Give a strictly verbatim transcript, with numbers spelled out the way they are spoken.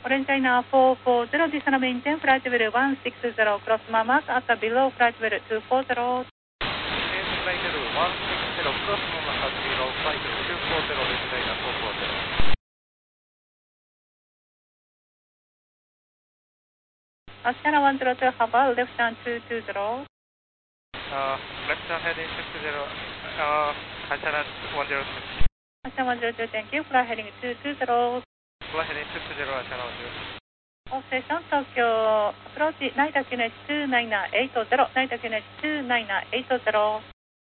Orange China four four zero, Disana maintain flight level one six zero, cross Mamak at below flight level two four zero. Flight level one six zero, cross Mamak at below flight level two four zero, Orange China four four zero. Asiana one zero two, Hava, left turn two two zero. Uh, left turn heading six zero, uh, Asiana one zero two. Asiana one zero two, thank you, fly heading two two zero. Fly heading six zero, Asiana one zero two. All station Tokyo, approach nine Q N H two nine eight zero, nine Q N H two nine eight zero.